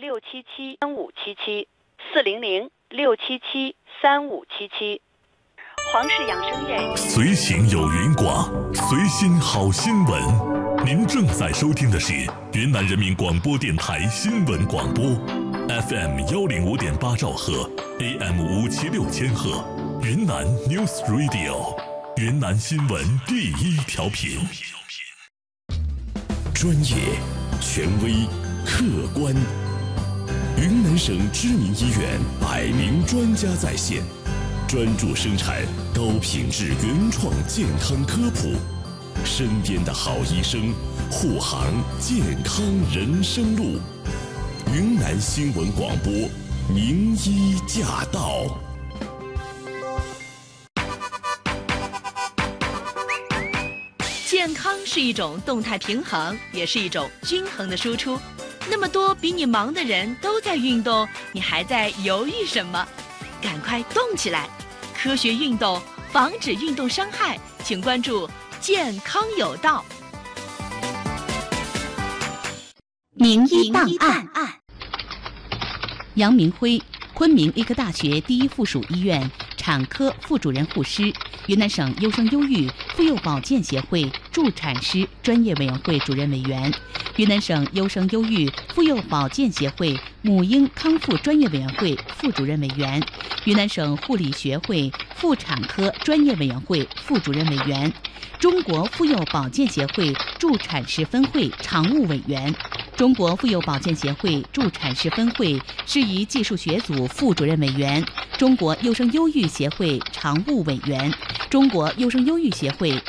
400-677-3577，400-677-3577。皇氏养生院。 随行有云广，随心好新闻。您正在收听的是云南人民广播电台新闻广播 ，FM 105.8兆赫 ，AM 576千赫，云南 News Radio， 云南新闻第一调频。专业、权威、客观。云南省知名医院100名专家在线，专注生产高品质原创健康科普。身边的好医生，护航健康人生路。云南新闻广播，名医驾到。 健康是一种动态平衡，也是一种均衡的输出。那么多比你忙的人都在运动，你还在犹豫什么？赶快动起来！科学运动，防止运动伤害，请关注健康有道。 名医档案。杨明辉，昆明医科大学第一附属医院产科副主任护师，云南省优生优育妇幼保健协会助产师专业委员会主任委员，云南省优生优育妇幼保健协会母婴康复专业委员会副主任委员，云南省护理学会妇产科专业委员会副主任委员，中国妇幼保健协会助产师分会常务委员，中国妇幼保健协会助产师分会事宜技术学组副主任委员，中国优生优育协会常务委员，中国优生优育协会